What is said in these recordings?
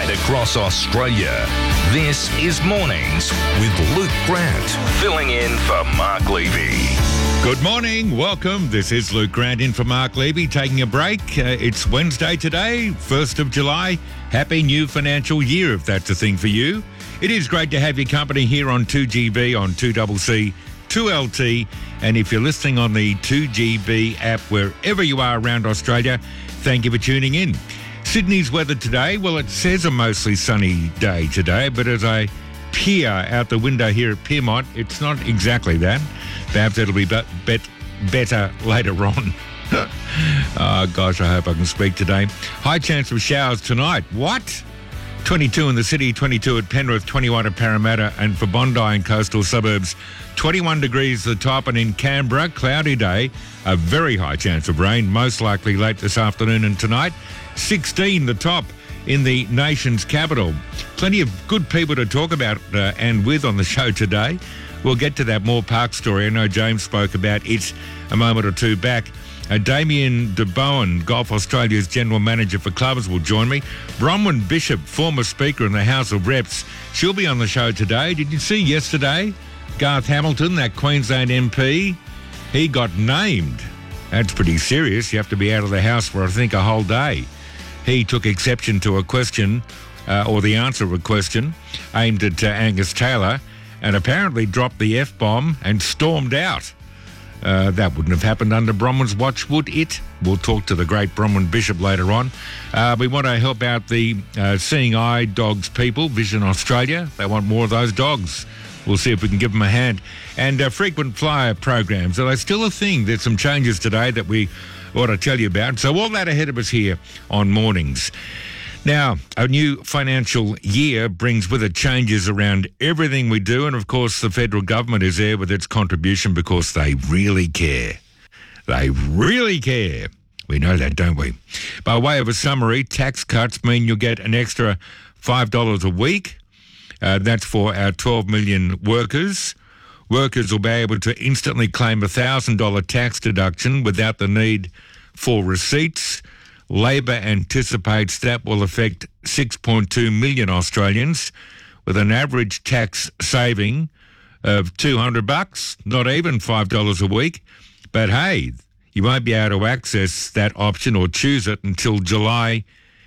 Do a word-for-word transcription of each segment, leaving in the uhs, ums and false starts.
and across Australia. This is Mornings with Luke Grant, filling in for Mark Levy. Good morning. Welcome. This is Luke Grant in for Mark Levy, taking a break. Uh, it's Wednesday today, first of July. Happy new financial year, if that's a thing for you. It is great to have your company here on two G B, on two C C, two L T, and if you're listening on the two G B app wherever you are around Australia, thank you for tuning in. Sydney's weather today, well, it says a mostly sunny day today, but as I peer out the window here at Pyrmont, it's not exactly that. Perhaps it'll be bet, bet, better later on. Oh, gosh, I hope I can speak today. High chance of showers tonight. What? twenty-two in the city, twenty-two at Penrith, twenty-one at Parramatta, and for Bondi and coastal suburbs, twenty-one degrees at the top, and in Canberra, cloudy day, a very high chance of rain, most likely late this afternoon and tonight, sixteen the top in the nation's capital. Plenty of good people to talk about uh, and with on the show today. We'll get to that Moore Park story. I know James spoke about it a moment or two back. Uh, Damien de Bowen, Golf Australia's General Manager for Clubs, will join me. Bronwyn Bishop, former Speaker in the House of Reps, she'll be on the show today. Did you see yesterday, Garth Hamilton, that Queensland M P, he got named. That's pretty serious. You have to be out of the House for, I think, a whole day. He took exception to a question, uh, or the answer of a question, aimed at uh, Angus Taylor, and apparently dropped the F-bomb and stormed out. Uh, that wouldn't have happened under Bronwyn's watch, would it? We'll talk to the great Bronwyn Bishop later on. Uh, we want to help out the uh, Seeing Eye Dogs people, Vision Australia. They want more of those dogs. We'll see if we can give them a hand. And uh, frequent flyer programs. Are they still a thing? There's some changes today that we ought to tell you about. So all that ahead of us here on Mornings. Now, a new financial year brings with it changes around everything we do, and of course the federal government is there with its contribution because they really care. They really care. We know that, don't we? By way of a summary, tax cuts mean you'll get an extra five dollars a week. Uh, that's for our twelve million workers. Workers will be able to instantly claim a one thousand dollars tax deduction without the need for receipts. Labor anticipates that will affect six point two million Australians with an average tax saving of two hundred bucks, not even five dollars a week. But hey, you won't be able to access that option or choose it until July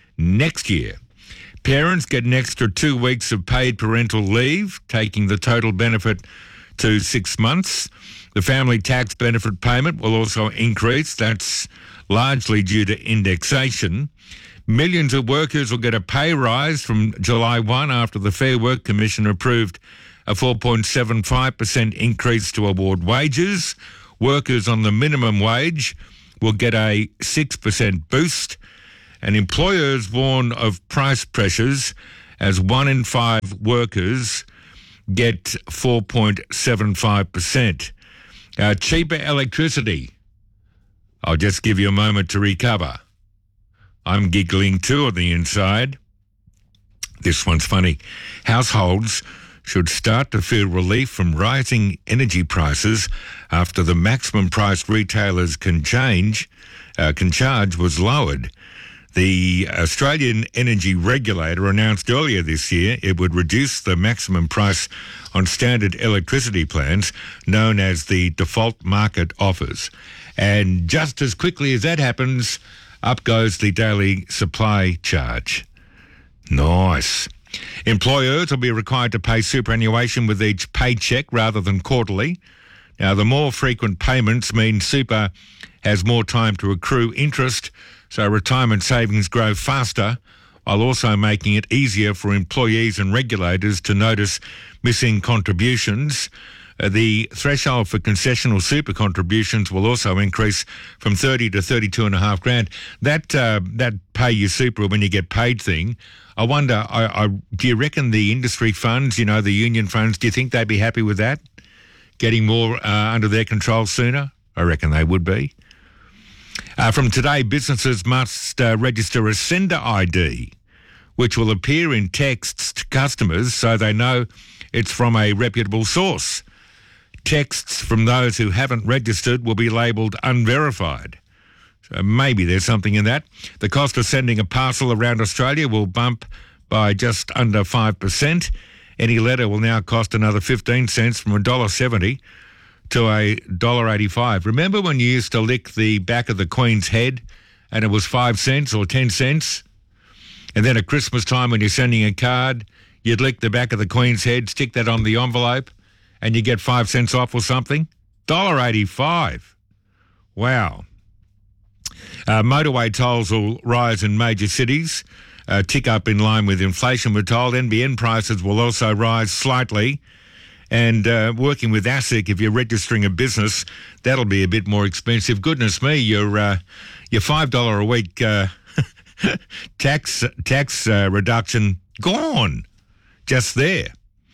next year. Parents get an extra two weeks of paid parental leave, taking the total benefit to six months. The family tax benefit payment will also increase. That's largely due to indexation. Millions of workers will get a pay rise from July first after the Fair Work Commission approved a four point seven five percent increase to award wages. Workers on the minimum wage will get a six percent boost. And employers warn of price pressures as one in five workers get four point seven five percent. Uh, cheaper electricity. I'll just give you a moment to recover. I'm giggling too on the inside. This one's funny. Households should start to feel relief from rising energy prices after the maximum price retailers can change, uh, can charge was lowered. The Australian Energy Regulator announced earlier this year it would reduce the maximum price on standard electricity plans, known as the default market offers. And just as quickly as that happens, up goes the daily supply charge. Nice. Employers will be required to pay superannuation with each paycheck rather than quarterly. Now, the more frequent payments mean super has more time to accrue interest, so retirement savings grow faster, while also making it easier for employees and regulators to notice missing contributions. Uh, the threshold for concessional super contributions will also increase from thirty to thirty-two and a half grand. That uh, that pay your super when you get paid thing. I wonder, I, I, do you reckon the industry funds, you know, the union funds, do you think they'd be happy with that? Getting more uh, under their control sooner? I reckon they would be. Uh, from today, businesses must uh, register a sender I D, which will appear in texts to customers so they know it's from a reputable source. Texts from those who haven't registered will be labelled unverified. So maybe there's something in that. The cost of sending a parcel around Australia will bump by just under five percent. Any letter will now cost another fifteen cents, from one dollar seventy to one dollar eighty-five. Remember when you used to lick the back of the Queen's head and it was five cents or ten cents? And then at Christmas time when you're sending a card, you'd lick the back of the Queen's head, stick that on the envelope, and you get five cents off or something? one dollar eighty-five. Wow. Uh, motorway tolls will rise in major cities, uh, tick up in line with inflation, we're told. N B N prices will also rise slightly. And uh, working with ASIC, if you're registering a business, that'll be a bit more expensive. Goodness me, your uh, your five dollars a week uh, tax tax uh, reduction gone just there.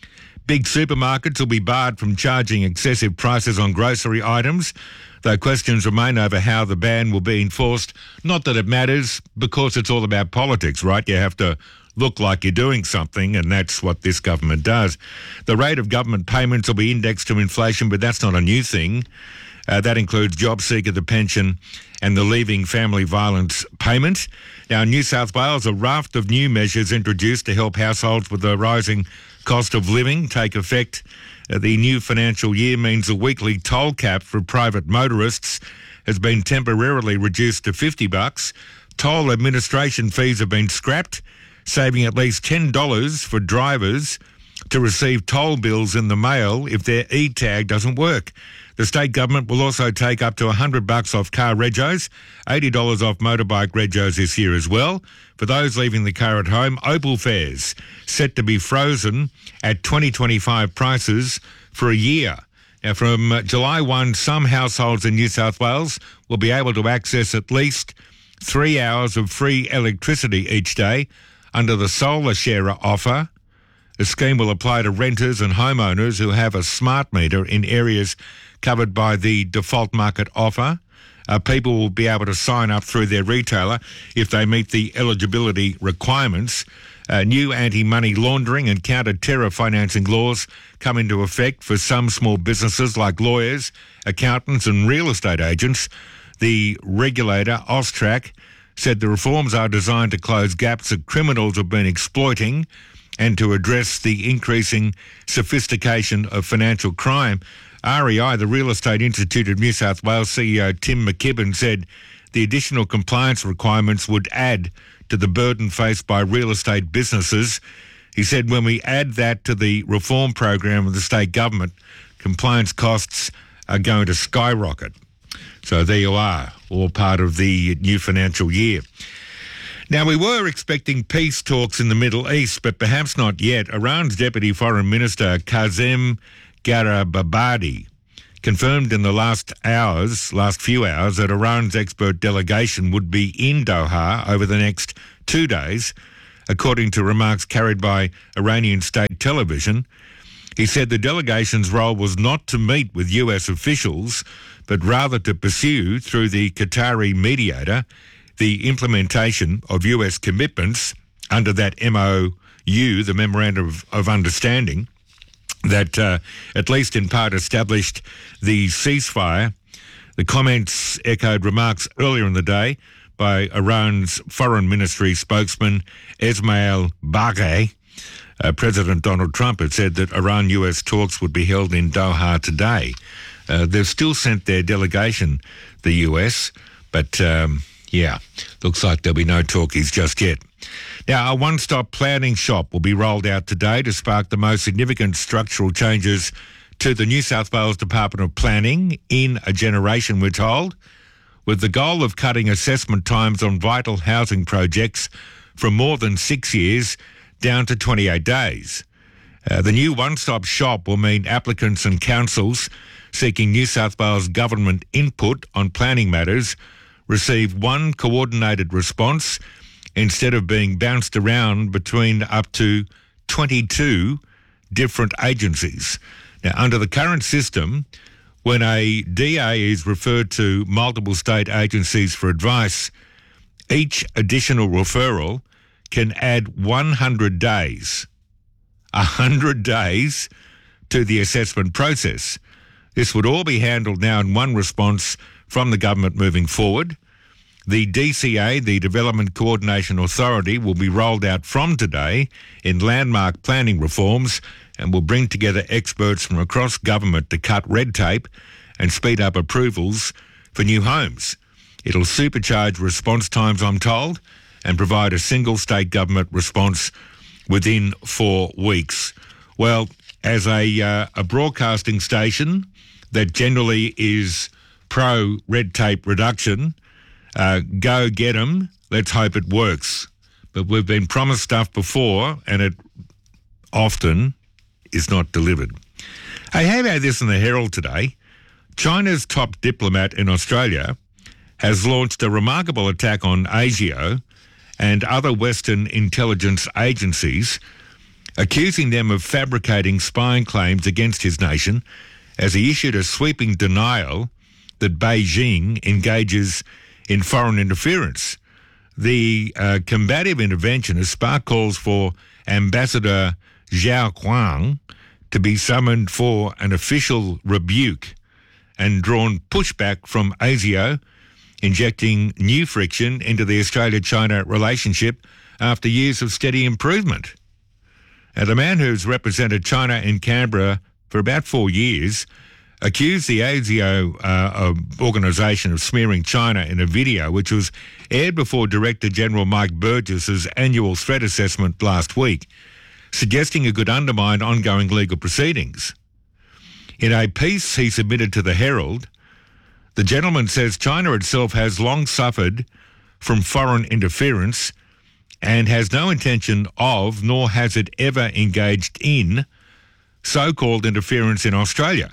Big supermarkets will be barred from charging excessive prices on grocery items, though questions remain over how the ban will be enforced. Not that it matters, because it's all about politics, right? You have to look like you're doing something, and that's what this government does. The rate of government payments will be indexed to inflation, but that's not a new thing. Uh, that includes JobSeeker, the pension, and the Leaving Family Violence payment. Now, in New South Wales, a raft of new measures introduced to help households with the rising cost of living take effect. Uh, the new financial year means a weekly toll cap for private motorists has been temporarily reduced to fifty bucks. Toll administration fees have been scrapped, saving at least ten dollars for drivers to receive toll bills in the mail if their e-tag doesn't work. The state government will also take up to one hundred bucks off car regos, eighty dollars off motorbike regos this year as well. For those leaving the car at home, Opal fares set to be frozen at twenty twenty-five prices for a year. Now, from uh, July first, some households in New South Wales will be able to access at least three hours of free electricity each day under the Solar Sharer offer. The scheme will apply to renters and homeowners who have a smart meter in areas covered by the default market offer. Uh, people will be able to sign up through their retailer if they meet the eligibility requirements. Uh, new anti-money laundering and counter-terror financing laws come into effect for some small businesses like lawyers, accountants and real estate agents. The regulator, AUSTRAC, said the reforms are designed to close gaps that criminals have been exploiting and to address the increasing sophistication of financial crime. R E I, the Real Estate Institute of New South Wales C E O Tim McKibben, said the additional compliance requirements would add to the burden faced by real estate businesses. He said when we add that to the reform program of the state government, compliance costs are going to skyrocket. So there you are, all part of the new financial year. Now, we were expecting peace talks in the Middle East, but perhaps not yet. Iran's Deputy Foreign Minister, Kazem Garibabadi, confirmed in the last hours, last few hours, that Iran's expert delegation would be in Doha over the next two days, according to remarks carried by Iranian state television. He said the delegation's role was not to meet with U S officials, but rather to pursue, through the Qatari mediator, the implementation of U S commitments under that M O U, the Memorandum of, of Understanding, that uh, at least in part established the ceasefire. The comments echoed remarks earlier in the day by Iran's Foreign Ministry spokesman Esmail Baghaei. Uh, President Donald Trump had said that Iran-U S talks would be held in Doha today. Uh, they've still sent their delegation, the U S, but um, yeah, looks like there'll be no talkies just yet. Now, a one-stop planning shop will be rolled out today to spark the most significant structural changes to the New South Wales Department of Planning in a generation, we're told, with the goal of cutting assessment times on vital housing projects from more than six years down to twenty-eight days. Uh, the new one-stop shop will mean applicants and councils seeking New South Wales government input on planning matters receive one coordinated response instead of being bounced around between up to twenty-two different agencies. Now, under the current system, when a D A is referred to multiple state agencies for advice, each additional referral can add one hundred days, one hundred days to the assessment process. This would all be handled now in one response from the government moving forward. The D C A, the Development Coordination Authority, will be rolled out from today in landmark planning reforms and will bring together experts from across government to cut red tape and speed up approvals for new homes. It'll supercharge response times, I'm told, and provide a single state government response within four weeks. Well, as a, uh, a broadcasting station that generally is pro-red tape reduction, uh, go get 'em. Let's hope it works. But we've been promised stuff before, and it often is not delivered. Hey, how about this in the Herald today? China's top diplomat in Australia has launched a remarkable attack on ASIO and other Western intelligence agencies, accusing them of fabricating spying claims against his nation as he issued a sweeping denial that Beijing engages in foreign interference. The uh, combative intervention has sparked calls for Ambassador Zhao Huang to be summoned for an official rebuke and drawn pushback from ASIO, injecting new friction into the Australia-China relationship after years of steady improvement. Now, the man who's represented China in Canberra for about four years accused the ASIO uh, organisation of smearing China in a video which was aired before Director General Mike Burgess's annual threat assessment last week, suggesting it could undermine ongoing legal proceedings. In a piece he submitted to the Herald, the gentleman says China itself has long suffered from foreign interference and has no intention of, nor has it ever engaged in, so-called interference in Australia.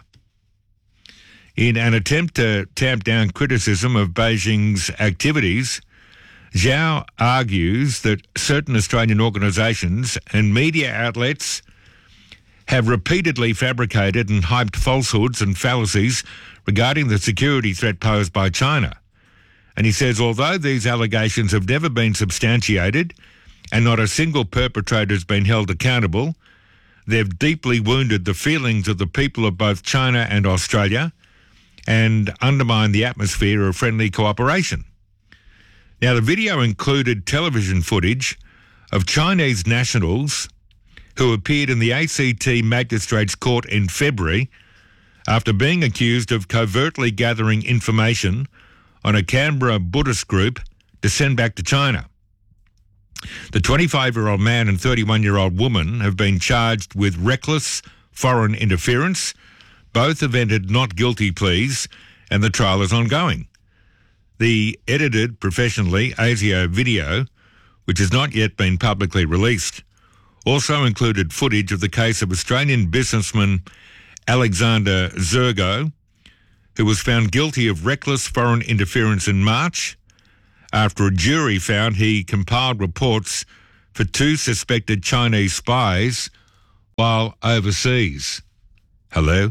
In an attempt to tamp down criticism of Beijing's activities, Zhao argues that certain Australian organisations and media outlets have repeatedly fabricated and hyped falsehoods and fallacies regarding the security threat posed by China. And he says, although these allegations have never been substantiated and not a single perpetrator has been held accountable, they've deeply wounded the feelings of the people of both China and Australia and undermined the atmosphere of friendly cooperation. Now, the video included television footage of Chinese nationals who appeared in the A C T Magistrates Court in February after being accused of covertly gathering information on a Canberra Buddhist group to send back to China. The twenty-five-year-old man and thirty-one-year-old woman have been charged with reckless foreign interference. Both have entered not guilty pleas, and the trial is ongoing. The edited, professionally, ASIO video, which has not yet been publicly released, also included footage of the case of Australian businessman Alexander Zergo, who was found guilty of reckless foreign interference in March after a jury found he compiled reports for two suspected Chinese spies while overseas. Hello?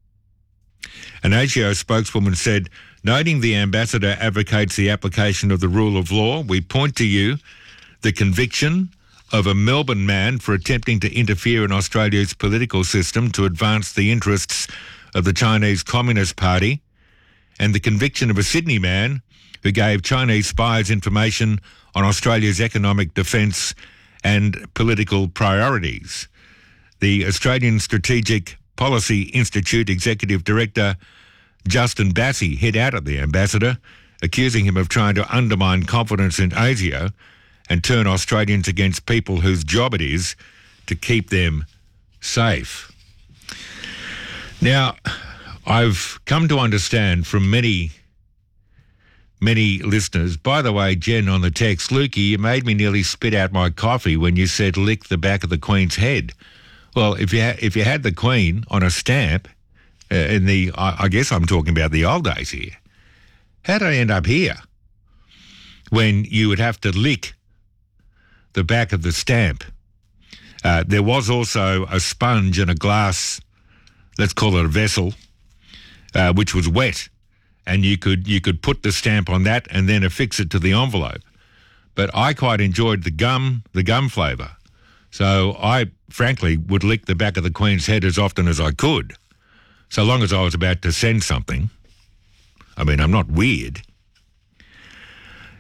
An ASIO spokeswoman said, noting the ambassador advocates the application of the rule of law, we point to you the conviction of a Melbourne man for attempting to interfere in Australia's political system to advance the interests of the Chinese Communist Party, and the conviction of a Sydney man who gave Chinese spies information on Australia's economic defence and political priorities. The Australian Strategic Policy Institute Executive Director Justin Bassey hit out at the ambassador, accusing him of trying to undermine confidence in ASIO and turn Australians against people whose job it is to keep them safe. Now, I've come to understand from many, many listeners, by the way, Jen on the text, Lukey, you made me nearly spit out my coffee when you said lick the back of the Queen's head. Well, if you, ha- if you had the Queen on a stamp, uh, in the, I-, I guess I'm talking about the old days here, how'd I end up here? When you would have to lick the back of the stamp. Uh, there was also a sponge and a glass, let's call it a vessel, uh, which was wet, and you could you could put the stamp on that and then affix it to the envelope. But I quite enjoyed the gum, the gum flavour. So I, frankly, would lick the back of the Queen's head as often as I could, so long as I was about to send something. I mean, I'm not weird.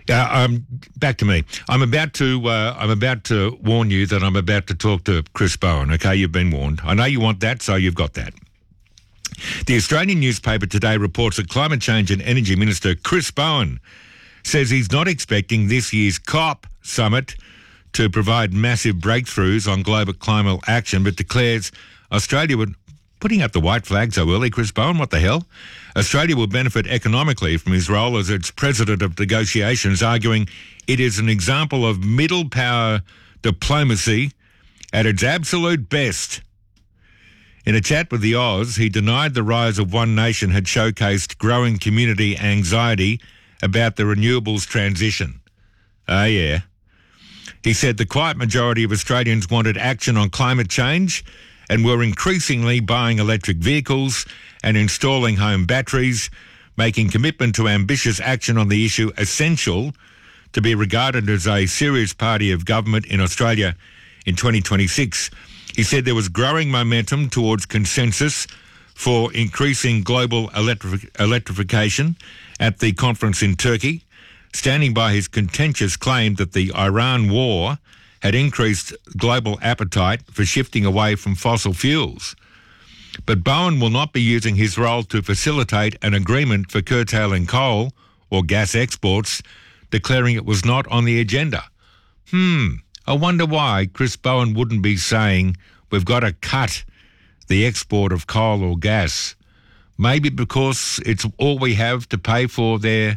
Uh, um, back to me. I'm about to. Uh, I'm about to warn you that I'm about to talk to Chris Bowen. Okay, you've been warned. I know you want that, so you've got that. The Australian newspaper today reports that Climate Change and Energy Minister Chris Bowen says he's not expecting this year's COP summit to provide massive breakthroughs on global climate action, but declares Australia would... Putting up the white flag so early, Chris Bowen, what the hell? Australia will benefit economically from his role as its president of negotiations, arguing it is an example of middle power diplomacy at its absolute best. In a chat with the Oz, he denied the rise of One Nation had showcased growing community anxiety about the renewables transition. Oh, yeah. He said the quiet majority of Australians wanted action on climate change and were increasingly buying electric vehicles and installing home batteries, making commitment to ambitious action on the issue essential to be regarded as a serious party of government in Australia in twenty twenty-six. He said there was growing momentum towards consensus for increasing global electric- electrification at the conference in Turkey, standing by his contentious claim that the Iran war had increased global appetite for shifting away from fossil fuels. But Bowen will not be using his role to facilitate an agreement for curtailing coal or gas exports, declaring it was not on the agenda. Hmm, I wonder why Chris Bowen wouldn't be saying we've got to cut the export of coal or gas. Maybe because it's all we have to pay for their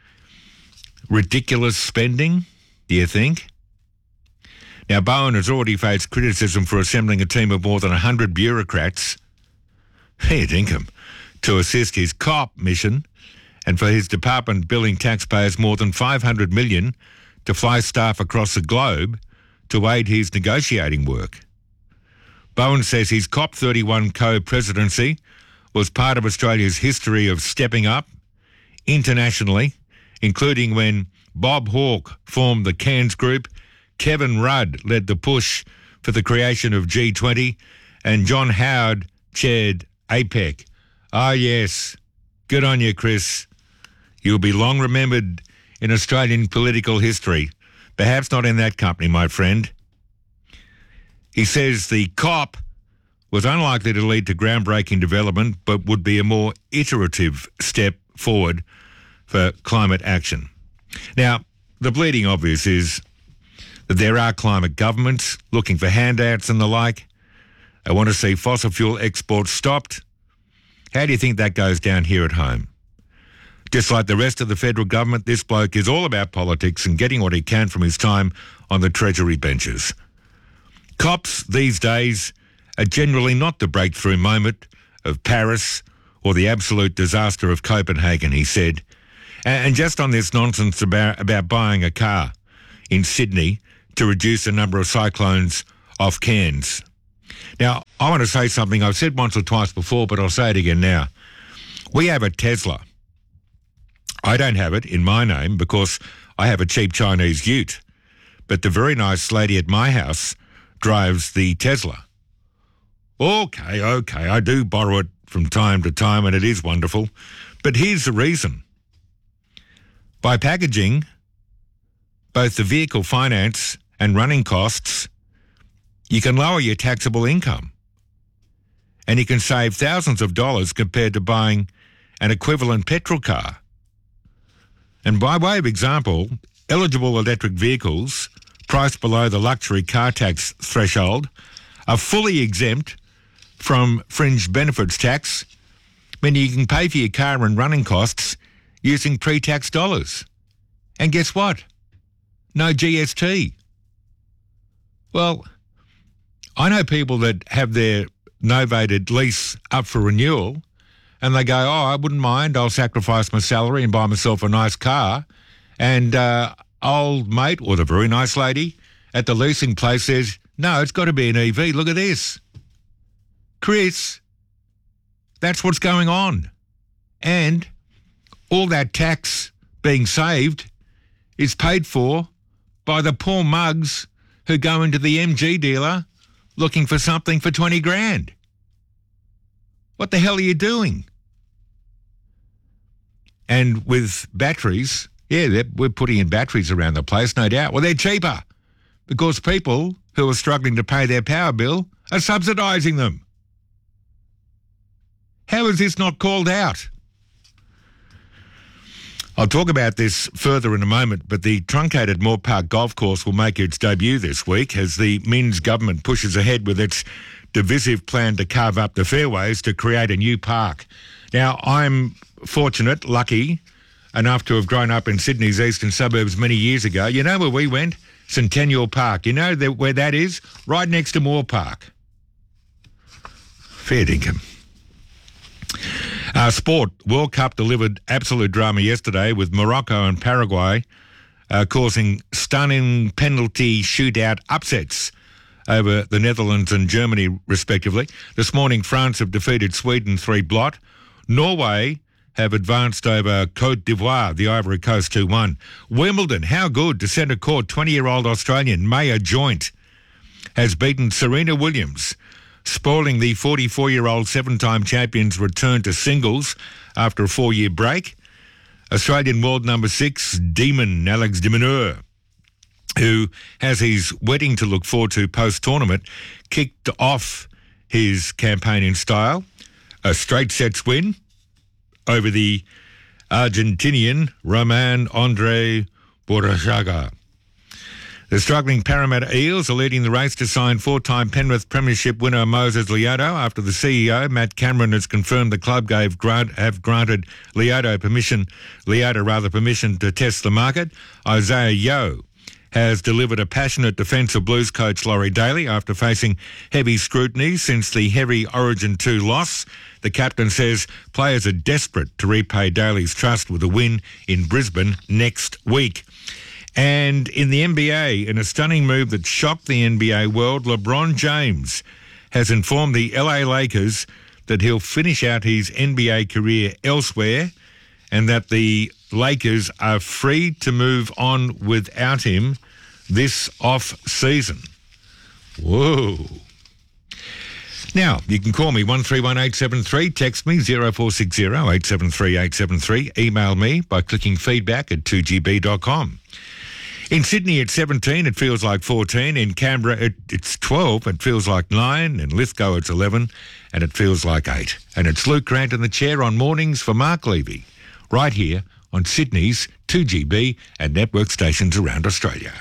ridiculous spending, do you think? Now, Bowen has already faced criticism for assembling a team of more than one hundred bureaucrats, hey, dinkum, to assist his COP mission, and for his department billing taxpayers more than five hundred million dollars to fly staff across the globe to aid his negotiating work. Bowen says his COP thirty-one co-presidency was part of Australia's history of stepping up internationally, including when Bob Hawke formed the Cairns Group, Kevin Rudd led the push for the creation of G twenty, and John Howard chaired APEC. Ah, yes. Good on you, Chris. You'll be long remembered in Australian political history. Perhaps not in that company, my friend. He says the COP was unlikely to lead to groundbreaking development, but would be a more iterative step forward for climate action. Now, the bleeding obvious is that there are climate governments looking for handouts and the like. They want to see fossil fuel exports stopped. How do you think that goes down here at home? Just like the rest of the federal government, this bloke is all about politics and getting what he can from his time on the Treasury benches. COPs these days are generally not the breakthrough moment of Paris or the absolute disaster of Copenhagen, he said. And just on this nonsense about, about buying a car in Sydney to reduce the number of cyclones off Cairns. Now, I want to say something I've said once or twice before, but I'll say it again now. We have a Tesla. I don't have it in my name because I have a cheap Chinese ute. But the very nice lady at my house drives the Tesla. Okay, okay, I do borrow it from time to time and it is wonderful. But here's the reason. By packaging both the vehicle finance and running costs, you can lower your taxable income. And you can save thousands of dollars compared to buying an equivalent petrol car. And by way of example, eligible electric vehicles priced below the luxury car tax threshold are fully exempt from fringe benefits tax, meaning you can pay for your car and running costs using pre-tax dollars. And guess what? No G S T. Well, I know people that have their novated lease up for renewal and they go, oh, I wouldn't mind, I'll sacrifice my salary and buy myself a nice car. And uh, old mate or the very nice lady at the leasing place says, no, it's got to be an E V. Look at this. Chris, that's what's going on. And all that tax being saved is paid for by the poor mugs who go into the M G dealer looking for something for twenty grand. What the hell are you doing? And with batteries, Yeah, we're putting in batteries around the place, no doubt. Well, they're cheaper because people who are struggling to pay their power bill are subsidising them. How is this not called out? I'll talk about this further in a moment, but the truncated Moore Park Golf Course will make its debut this week as the Minns government pushes ahead with its divisive plan to carve up the fairways to create a new park. Now, I'm fortunate, lucky enough to have grown up in Sydney's eastern suburbs many years ago. You know where we went? Centennial Park. You know that, where that is? Right next to Moore Park. Fair dinkum. Uh, sport. World Cup delivered absolute drama yesterday with Morocco and Paraguay uh, causing stunning penalty shootout upsets over the Netherlands and Germany, respectively. This morning, France have defeated Sweden three blot. Norway have advanced over Côte d'Ivoire, the Ivory Coast two one. Wimbledon, how good to centre court twenty-year-old Australian Maya Joint has beaten Serena Williams, spoiling the forty-four-year-old seven-time champion's return to singles after a four-year break. Australian world number six, Demon Alex de Minaur, who has his wedding to look forward to post-tournament, kicked off his campaign in style. A straight sets win over the Argentinian Roman Andre Borrachaga. The struggling Parramatta Eels are leading the race to sign four-time Penrith Premiership winner Moses Lioto after the C E O, Matt Cameron, has confirmed the club gave grant, have granted Lioto permission, Lioto rather permission to test the market. Isaiah Yeo has delivered a passionate defence of Blues coach Laurie Daly after facing heavy scrutiny since the heavy Origin two loss. The captain says players are desperate to repay Daly's trust with a win in Brisbane next week. And in the N B A, in a stunning move that shocked the N B A world, LeBron James has informed the L A Lakers that he'll finish out his N B A career elsewhere and that the Lakers are free to move on without him this off-season. Whoa. Now, you can call me one three one eight seven three, text me zero four six zero eight seven three eight seven three, email me by clicking feedback at two g b dot com. In Sydney, it's seventeen, it feels like fourteen. In Canberra, it, it's twelve, it feels like nine. In Lithgow, it's eleven, and it feels like eight. And it's Luke Grant in the chair on mornings for Mark Levy, right here on Sydney's two G B and network stations around Australia.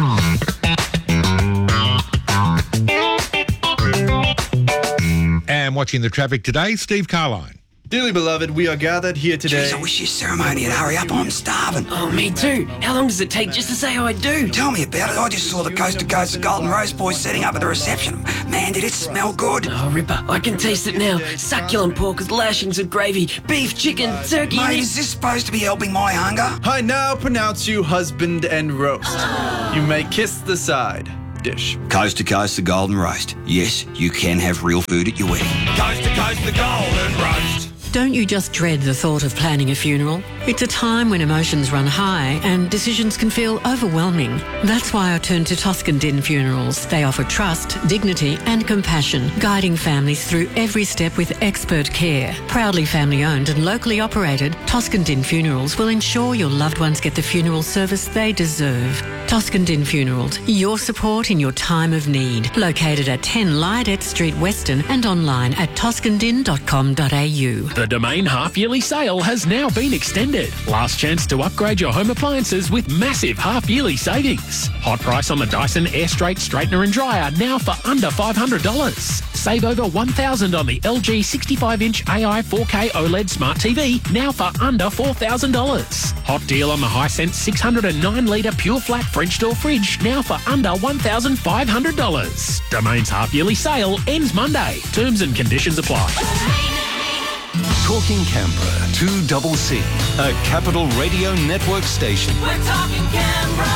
And watching the traffic today, Steve Carline. Dearly beloved, we are gathered here today. Jeez, I wish your ceremony would hurry up. I'm starving. Oh, me too. How long does it take just to say I do? Tell me about it. I just saw the Coast to Coast, the Golden Rose boys setting up at the reception. Man, did it smell good. Oh, Ripper, I can taste it now. Succulent pork with lashings of gravy, beef, chicken, turkey... Mate, is this supposed to be helping my hunger? I now pronounce you husband and roast. You may kiss the side dish. Coast to Coast, the Golden Roast. Yes, you can have real food at your wedding. Coast to Coast, the Golden Roast. Don't you just dread the thought of planning a funeral? It's a time when emotions run high and decisions can feel overwhelming. That's why I turn to Toscan Din Funerals. They offer trust, dignity and compassion, guiding families through every step with expert care. Proudly family-owned and locally operated, Toscan Din Funerals will ensure your loved ones get the funeral service they deserve. Toscan Din Funerals, your support in your time of need. Located at ten Lydet Street, Weston, and online at toscan din dot com dot a u. The Domain half-yearly sale has now been extended. Last chance to upgrade your home appliances with massive half-yearly savings. Hot price on the Dyson Air Straight Straightener and Dryer now for under five hundred dollars. Save over one thousand dollars on the L G sixty-five inch A I four K OLED Smart T V now for under four thousand dollars. Hot deal on the Hisense six hundred nine litre Pure Flat French door fridge now for under one thousand five hundred dollars. Domain's half-yearly sale ends Monday. Terms and conditions apply. Talking Canberra, two C C, a Capital Radio Network station. We're talking Canberra.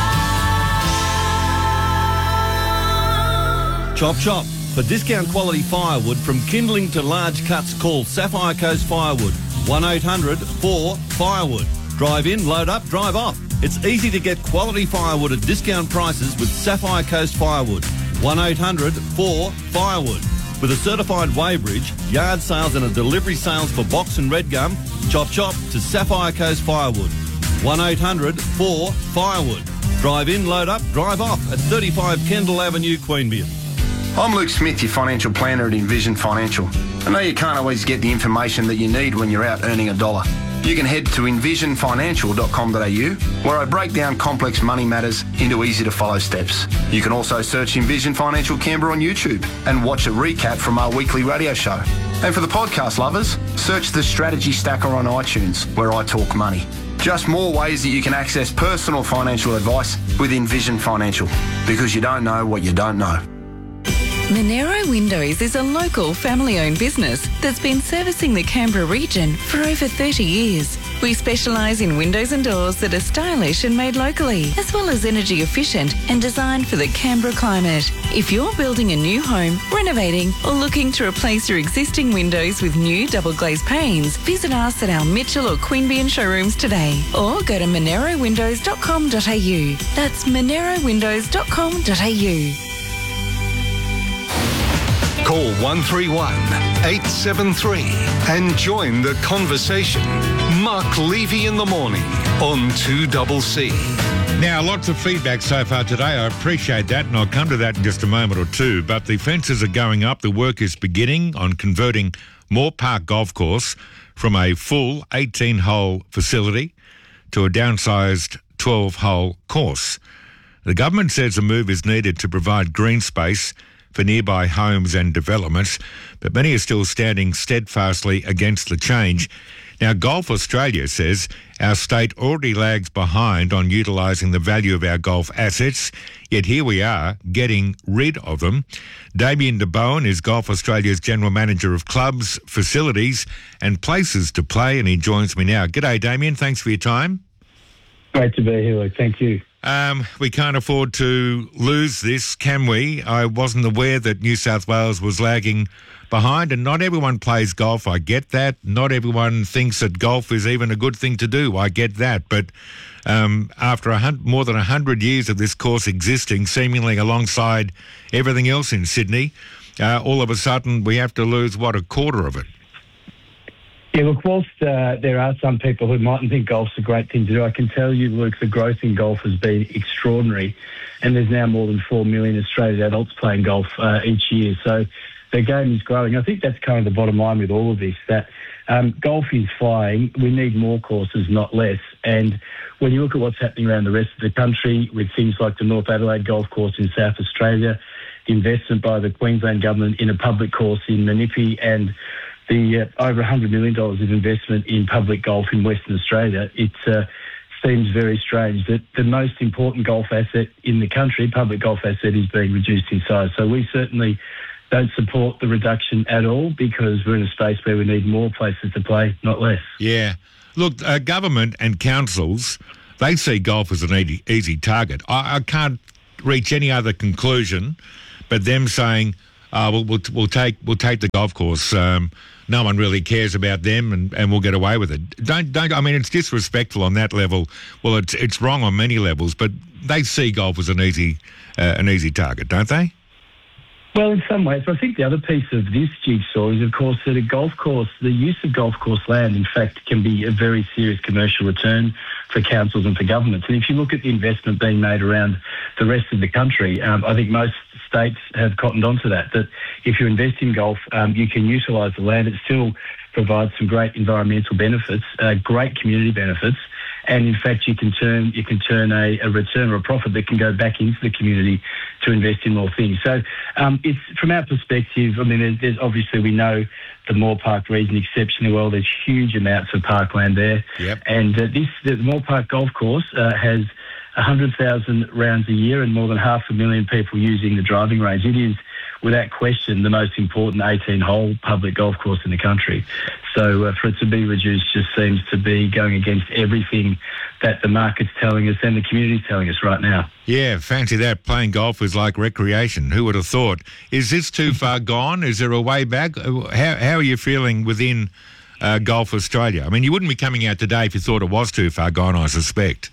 Chop chop. For discount quality firewood from kindling to large cuts, call Sapphire Coast Firewood. one eight hundred four firewood. Drive in, load up, drive off. It's easy to get quality firewood at discount prices with Sapphire Coast Firewood. one eight hundred four firewood. With a certified weighbridge, yard sales and a delivery sales for box and red gum, chop chop to Sapphire Coast Firewood. one eight hundred four firewood. Drive in, load up, drive off at thirty-five Kendall Avenue, Queanbeyan. I'm Luke Smith, your financial planner at Envision Financial. I know you can't always get the information that you need when you're out earning a dollar. You can head to envision financial dot com dot a u, where I break down complex money matters into easy-to-follow steps. You can also search Envision Financial Canberra on YouTube and watch a recap from our weekly radio show. And for the podcast lovers, search the Strategy Stacker on iTunes, where I talk money. Just more ways that you can access personal financial advice with Envision Financial, because you don't know what you don't know. Monero Windows is a local family-owned business that's been servicing the Canberra region for over thirty years. We specialise in windows and doors that are stylish and made locally, as well as energy efficient and designed for the Canberra climate. If you're building a new home, renovating, or looking to replace your existing windows with new double glazed panes, visit us at our Mitchell or Queanbeyan showrooms today, or go to monero windows dot com dot a u. That's monero windows dot com dot a u. Call one three one, eight seven three and join the conversation. Mark Levy in the morning on two C C. Now, lots of feedback so far today. I appreciate that, and I'll come to that in just a moment or two. But the fences are going up. The work is beginning on converting Moore Park Golf Course from a full eighteen-hole facility to a downsized twelve-hole course. The government says a move is needed to provide green space for nearby homes and developments, but many are still standing steadfastly against the change. Now, Golf Australia says our state already lags behind on utilising the value of our golf assets, yet here we are getting rid of them. Damien de Bowen is Golf Australia's General Manager of Clubs, Facilities and Places to Play, and he joins me now. G'day, Damien. Thanks for your time. Great to be here, Luke. Thank you. Um, we can't afford to lose this, can we? I wasn't aware that New South Wales was lagging behind, and not everyone plays golf. I get that. Not everyone thinks that golf is even a good thing to do. I get that. But um, after a hun- more than one hundred years of this course existing, seemingly alongside everything else in Sydney, uh, all of a sudden we have to lose, what, a quarter of it? Yeah, look, whilst uh, there are some people who mightn't think golf's a great thing to do, I can tell you, Luke, the growth in golf has been extraordinary, and there's now more than four million Australian adults playing golf uh, each year. So the game is growing. I think that's kind of the bottom line with all of this, that um, golf is flying. We need more courses, not less. And when you look at what's happening around the rest of the country with things like the North Adelaide Golf Course in South Australia, the investment by the Queensland Government in a public course in Menippi, and the uh, over one hundred million dollars of investment in public golf in Western Australia, it uh, seems very strange that the most important golf asset in the country, public golf asset, is being reduced in size. So we certainly don't support the reduction at all, because we're in a space where we need more places to play, not less. Yeah. Look, uh, government and councils, they see golf as an easy, easy target. I, I can't reach any other conclusion but them saying, uh, we'll, we'll, we'll take we'll take the golf course. Um, no one really cares about them, and, and we'll get away with it. Don't don't. I mean, it's disrespectful on that level. Well, it's it's wrong on many levels, but they see golf as an easy uh, an easy target, don't they? Well, in some ways. I think the other piece of this jigsaw is, of course, that a golf course, the use of golf course land, in fact, can be a very serious commercial return for councils and for governments. And if you look at the investment being made around the rest of the country, um, I think most states have cottoned onto that, that if you invest in golf, um, you can utilise the land. It still provides some great environmental benefits, uh, great community benefits, and in fact you can turn you can turn a, a return or a profit that can go back into the community to invest in more things. So um, it's from our perspective, I mean, there's, there's obviously we know the Moore Park region exceptionally well. There's huge amounts of parkland there. Yep. And uh, this the Moore Park Golf Course uh, has one hundred thousand rounds a year and more than half a million people using the driving range. It is, without question, the most important eighteen-hole public golf course in the country. So uh, for it to be reduced just seems to be going against everything that the market's telling us and the community's telling us right now. Yeah, fancy that. Playing golf is like recreation. Who would have thought? Is this too far gone? Is there a way back? How, how are you feeling within uh, Golf Australia? I mean, you wouldn't be coming out today if you thought it was too far gone, I suspect.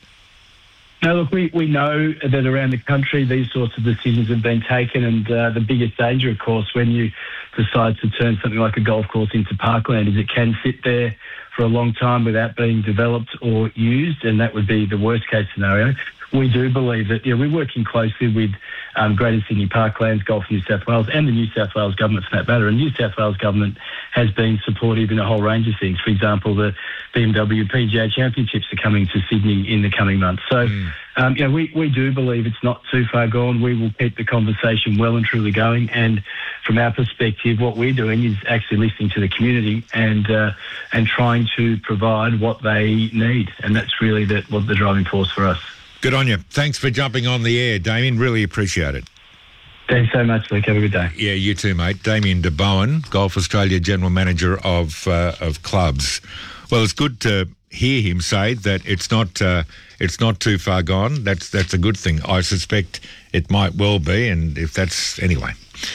No, look, we, we know that around the country these sorts of decisions have been taken, and uh, the biggest danger, of course, when you decide to turn something like a golf course into parkland is it can sit there for a long time without being developed or used, and that would be the worst case scenario. We do believe that, you know, we're working closely with um, Greater Sydney Parklands, Golf New South Wales, and the New South Wales government for that matter. And New South Wales government has been supportive in a whole range of things. For example, the B M W P G A Championships are coming to Sydney in the coming months. So, mm. um, you know, we, we do believe it's not too far gone. We will keep the conversation well and truly going. And from our perspective, what we're doing is actually listening to the community and uh, and trying to provide what they need. And that's really the, what the driving force for us. Good on you. Thanks for jumping on the air, Damien. Really appreciate it. Thanks so much, Luke. Have a good day. Yeah, you too, mate. Damien de Bowen, Golf Australia General Manager of uh, of clubs. Well, it's good to hear him say that it's not uh, it's not too far gone. That's that's a good thing. I suspect it might well be, and if that's anyway,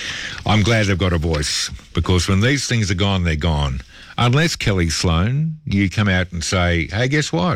I'm glad they've got a voice, because when these things are gone, they're gone. Unless Kelly Sloan, you come out and say, "Hey, guess what?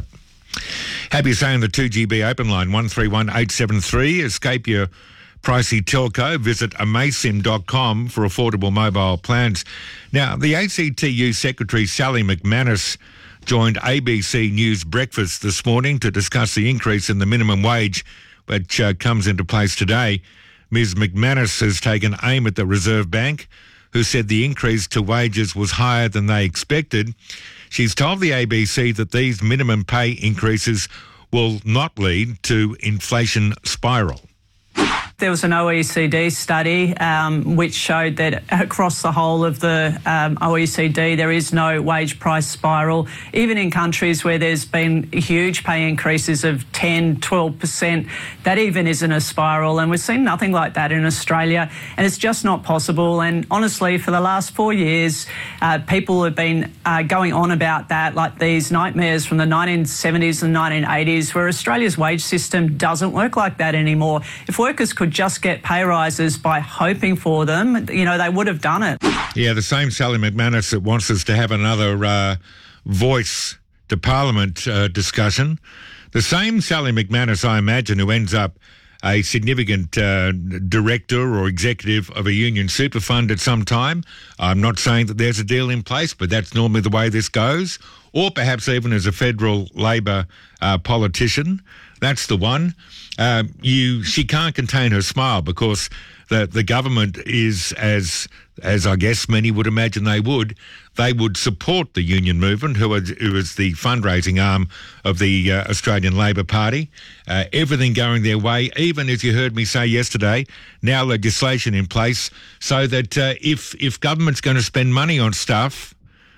Happy saying the two G B open line, one three one eight seven three. Escape your pricey telco. Visit amasim dot com for affordable mobile plans." Now, the A C T U Secretary Sally McManus joined A B C News Breakfast this morning to discuss the increase in the minimum wage, which uh, comes into place today. Miz McManus has taken aim at the Reserve Bank, who said the increase to wages was higher than they expected. She's told the A B C that these minimum pay increases will not lead to inflation spiral. There was an O E C D study um, which showed that across the whole of the um, O E C D there is no wage price spiral. Even in countries where there's been huge pay increases of ten, twelve percent, that even isn't a spiral. And we've seen nothing like that in Australia, and it's just not possible. And honestly, for the last four years, uh, people have been uh, going on about that, like these nightmares from the nineteen seventies and nineteen eighties, where Australia's wage system doesn't work like that anymore. If workers could just get pay rises by hoping for them, you know, they would have done it. Yeah, the same Sally McManus that wants us to have another uh, voice to Parliament uh, discussion. The same Sally McManus, I imagine, who ends up a significant uh, director or executive of a union super fund at some time. I'm not saying that there's a deal in place, but that's normally the way this goes. Or perhaps even as a federal Labor uh, politician. That's the one. Uh, you, she can't contain her smile, because the the government is, as as I guess many would imagine they would, they would support the union movement, who is, who is the fundraising arm of the uh, Australian Labor Party. Uh, everything going their way, even as you heard me say yesterday, now legislation in place so that uh, if if government's going to spend money on stuff,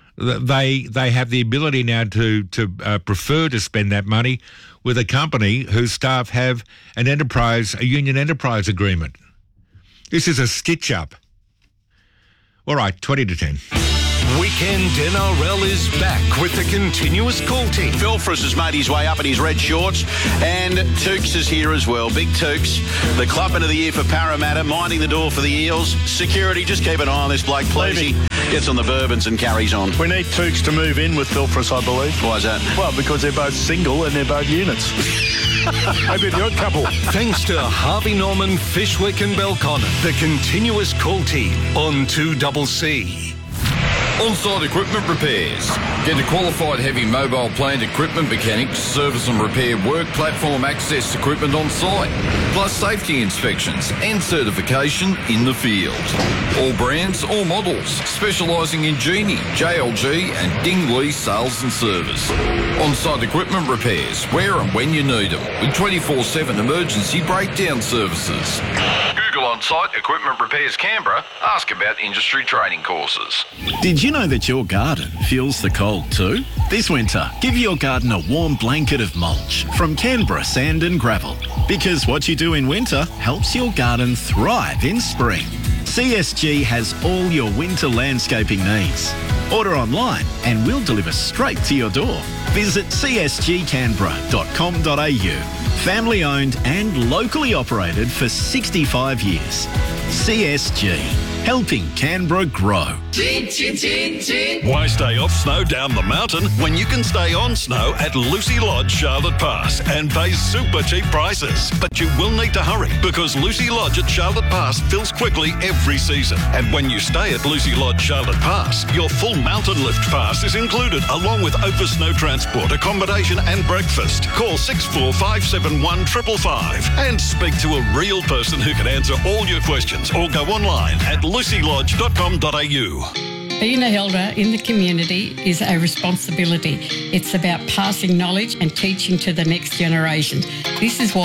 they they have the ability now to to uh, prefer to spend that money with a company whose staff have an enterprise, a union enterprise agreement. This is a stitch up. All right, twenty to ten. Weekend N R L is back with the continuous call team. Phil Friss has made his way up in his red shorts, and Tukes is here as well. Big Tukes, the clubman of the year for Parramatta, minding the door for the Eels. Security, just keep an eye on this bloke, please. He gets on the bourbons and carries on. We need Tukes to move in with Phil Friss, I believe. Why is that? Well, because they're both single and they're both units. Maybe the odd couple. Thanks to Harvey Norman, Fishwick and Belconnen, the continuous call team on two C C. On-site equipment repairs. Get a qualified heavy mobile plant equipment mechanic to service and repair work platform access equipment on site, plus safety inspections and certification in the field. All brands, all models, specialising in Genie, J L G and Dingley sales and service. On-site equipment repairs, where and when you need them, with twenty-four seven emergency breakdown services. Google On-Site Equipment Repairs Canberra. Ask about industry training courses. Did you know that your garden feels the cold too? This winter, give your garden a warm blanket of mulch from Canberra Sand and Gravel. Because what you do in winter helps your garden thrive in spring. C S G has all your winter landscaping needs. Order online and we'll deliver straight to your door. Visit c s g canberra dot com dot a u. Family owned and locally operated for sixty-five years. C S G. helping Canberra grow. Chin, chin, chin, chin. Why stay off snow down the mountain when you can stay on snow at Lucy Lodge, Charlotte Pass and pay super cheap prices? But you will need to hurry because Lucy Lodge at Charlotte Pass fills quickly every season. And when you stay at Lucy Lodge, Charlotte Pass, your full mountain lift pass is included along with over snow transport, accommodation and breakfast. Call six four five seven one five five five and speak to a real person who can answer all your questions or go online at lucy lodge dot com dot a u. Being a elder in the community is a responsibility. It's about passing knowledge and teaching to the next generation. This is why